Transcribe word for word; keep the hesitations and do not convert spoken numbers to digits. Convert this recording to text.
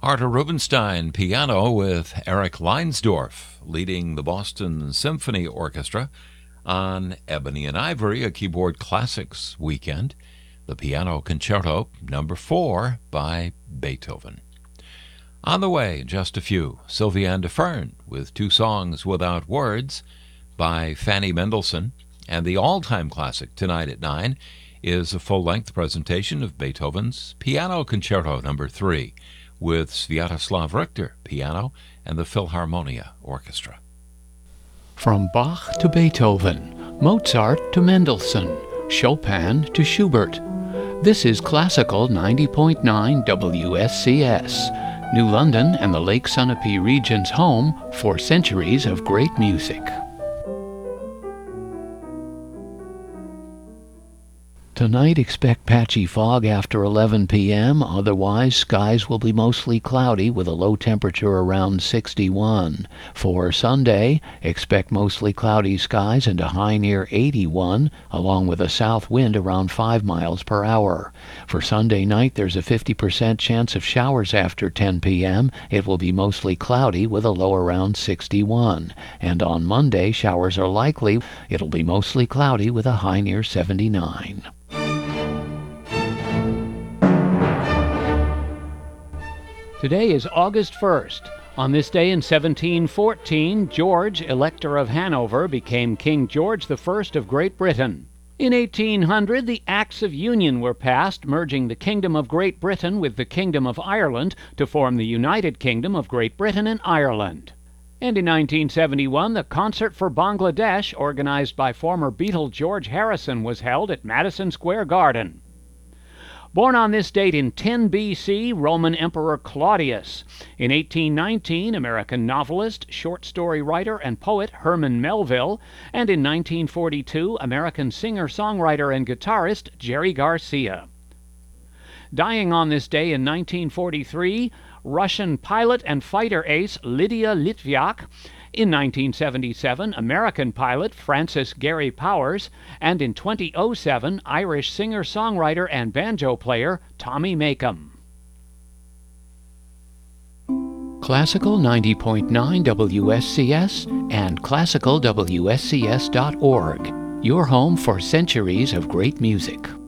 Artur Rubinstein, piano, with Eric Leinsdorf leading the Boston Symphony Orchestra on Ebony and Ivory, a keyboard classics weekend. The Piano Concerto number four by Beethoven. On the way, just a few, Sylviane de Fern with Two Songs Without Words by Fanny Mendelssohn. And the all-time classic tonight at nine is a full-length presentation of Beethoven's Piano Concerto number three with Sviatoslav Richter, piano, and the Philharmonia Orchestra. From Bach to Beethoven, Mozart to Mendelssohn, Chopin to Schubert. This is Classical ninety point nine W S C S, New London and the Lake Sunapee region's home for centuries of great music. Tonight, expect patchy fog after eleven p.m. Otherwise, skies will be mostly cloudy with a low temperature around sixty-one. For Sunday, expect mostly cloudy skies and a high near eighty-one, along with a south wind around five miles per hour. For Sunday night, there's a fifty percent chance of showers after ten p.m. It will be mostly cloudy with a low around sixty-one. And on Monday, showers are likely. It'll be mostly cloudy with a high near seventy-nine. Today is August first. On this day in seventeen fourteen, George, Elector of Hanover, became King George the First of Great Britain. In eighteen hundred, the Acts of Union were passed, merging the Kingdom of Great Britain with the Kingdom of Ireland to form the United Kingdom of Great Britain and Ireland. And in nineteen seventy-one, the Concert for Bangladesh, organized by former Beatle George Harrison, was held at Madison Square Garden. Born on this date in ten B C, Roman Emperor Claudius. In eighteen nineteen, American novelist, short story writer, and poet Herman Melville. And in nineteen forty-two, American singer-songwriter and guitarist Jerry Garcia. Dying on this day in nineteen forty-three, Russian pilot and fighter ace Lydia Litviak. In nineteen seventy-seven, American pilot Francis Gary Powers, and in two thousand seven, Irish singer-songwriter and banjo player Tommy Makem. Classical ninety point nine W S C S and classical W S C S dot org, your home for centuries of great music.